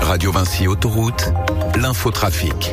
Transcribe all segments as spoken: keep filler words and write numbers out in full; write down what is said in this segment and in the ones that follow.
Radio Vinci Autoroute, l'infotrafic.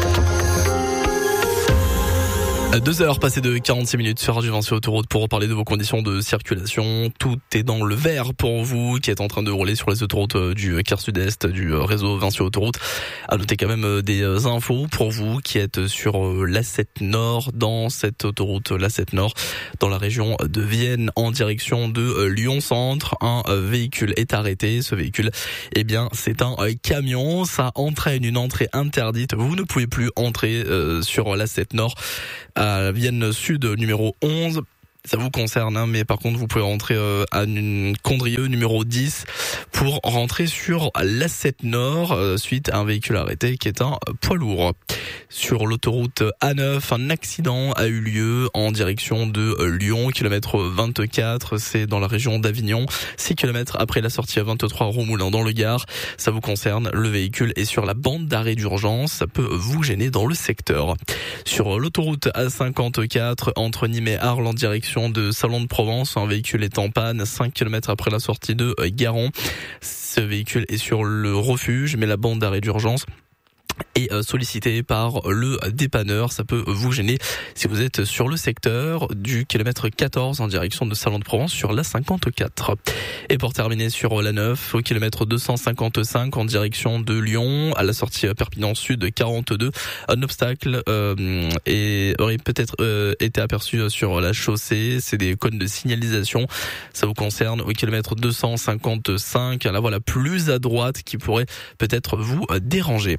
Deux heures passées de quarante-six minutes sur Radio Vinci Autoroute pour reparler de vos conditions de circulation. Tout est dans le vert pour vous qui êtes en train de rouler sur les autoroutes du quart sud-est du réseau Vinci Autoroute. À noter quand même des infos pour vous qui êtes sur l'A sept Nord, dans cette autoroute l'A sept Nord, dans la région de Vienne, en direction de Lyon Centre. Un véhicule est arrêté. Ce véhicule, eh bien, c'est un camion. Ça entraîne une entrée interdite. Vous ne pouvez plus entrer euh, sur l'A sept Nord à Vienne Sud numéro onze. Ça vous concerne, hein, mais par contre vous pouvez rentrer euh, à une Condrieu numéro dix pour rentrer sur l'A sept Nord euh, suite à un véhicule arrêté qui est un euh, poids lourd. Sur l'autoroute A neuf, un accident a eu lieu en direction de euh, Lyon, kilomètre vingt-quatre, c'est dans la région d'Avignon, six kilomètres après la sortie à vingt-trois Romoulin dans le Gard. Ça vous concerne, le véhicule est sur la bande d'arrêt d'urgence, ça peut vous gêner dans le secteur. Sur l'autoroute A cinquante-quatre, entre Nîmes et Arles en direction de Salon de Provence, un véhicule est en panne cinq kilomètres après la sortie de Garon. Ce véhicule est sur le refuge, mais la bande d'arrêt d'urgence est sollicité par le dépanneur. Ça peut vous gêner si vous êtes sur le secteur du kilomètre quatorze en direction de Salon de Provence sur l'A cinquante-quatre. Et pour terminer sur l'A neuf, au kilomètre deux cent cinquante-cinq en direction de Lyon, à la sortie Perpignan Sud quarante-deux, un obstacle euh, et aurait peut-être euh, été aperçu sur la chaussée. C'est des cônes de signalisation. Ça vous concerne au kilomètre deux cent cinquante-cinq, la voie la plus à droite qui pourrait peut-être vous déranger.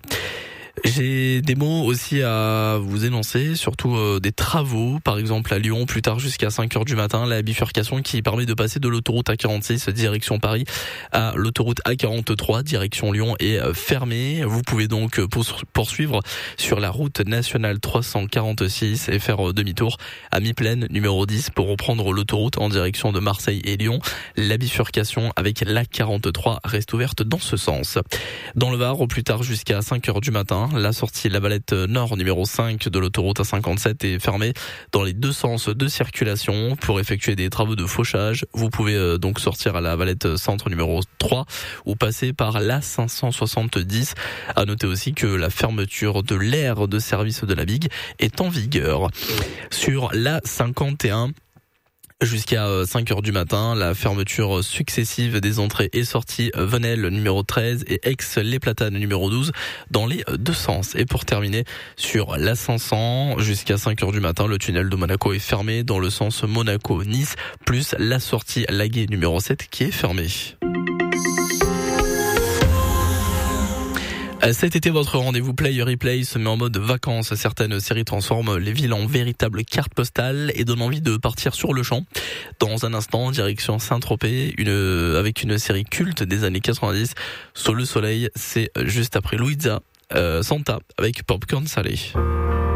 J'ai des mots aussi à vous énoncer, surtout euh, des travaux, par exemple à Lyon, plus tard jusqu'à cinq heures du matin, la bifurcation qui permet de passer de l'autoroute A quarante-six direction Paris à l'autoroute A quarante-trois direction Lyon est fermée. Vous pouvez donc poursuivre sur la route nationale trois cent quarante-six et faire demi-tour à mi-plaine numéro dix pour reprendre l'autoroute en direction de Marseille et Lyon. La bifurcation avec l'A quarante-trois reste ouverte dans ce sens. Dans le Var, au plus tard jusqu'à cinq heures du matin, la sortie de la Valette Nord numéro cinq de l'autoroute A cinquante-sept est fermée dans les deux sens de circulation pour effectuer des travaux de fauchage. Vous pouvez donc sortir à la Valette Centre numéro trois ou passer par l'A cinq cent soixante-dix. À noter aussi que la fermeture de l'aire de service de la Bigue est en vigueur. Sur l'A cinquante et un, jusqu'à cinq heures du matin, la fermeture successive des entrées et sorties Venelle numéro treize et Aix-les Platanes numéro douze dans les deux sens. Et pour terminer, sur l'A cinq cents, jusqu'à cinq heures du matin, le tunnel de Monaco est fermé dans le sens Monaco-Nice, plus la sortie Laguet numéro sept qui est fermée. Cet été, votre rendez-vous Play Replay se met en mode vacances. Certaines séries transforment les villes en véritables cartes postales et donnent envie de partir sur le champ. Dans un instant, direction Saint-Tropez, une, avec une série culte des années quatre-vingt-dix. Sous le soleil, c'est juste après Louisa, euh, Santa avec Popcorn Salé.